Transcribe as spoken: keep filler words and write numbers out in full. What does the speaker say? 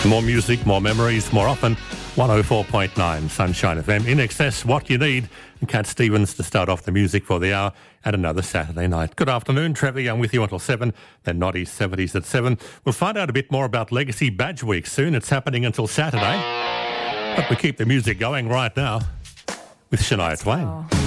More music, more memories, more often. one oh four point nine Sunshine F M. In excess, what you need. And Cat Stevens to start off the music for the hour at another Saturday night. Good afternoon, Trevor Young with you until seven, then Noddy's seventies at seven. We'll find out a bit more about Legacy Badge Week soon. It's happening until Saturday. But we keep the music going right now with Shania Twain.